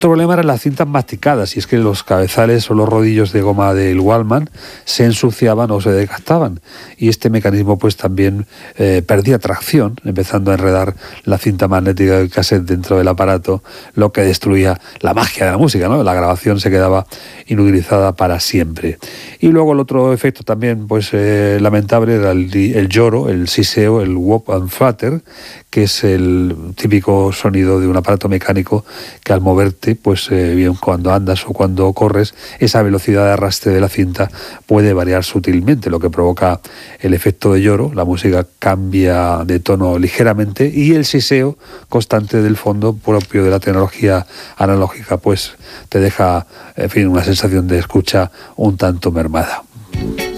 Otro problema eran las cintas masticadas, y es que los cabezales o los rodillos de goma del Walkman se ensuciaban o se desgastaban, y este mecanismo pues también perdía tracción, empezando a enredar la cinta magnética del cassette dentro del aparato, lo que destruía la magia de la música, ¿no? La grabación se quedaba inutilizada para siempre. Y luego el otro efecto también pues lamentable era el lloro, el siseo, el whoop and flutter, que es el típico sonido de un aparato mecánico que al moverte, pues bien cuando andas o cuando corres, esa velocidad de arrastre de la cinta puede variar sutilmente, lo que provoca el efecto de lloro. La música cambia de tono ligeramente y el siseo constante del fondo propio de la tecnología analógica pues te deja, en fin, una sensación de escucha un tanto mermada.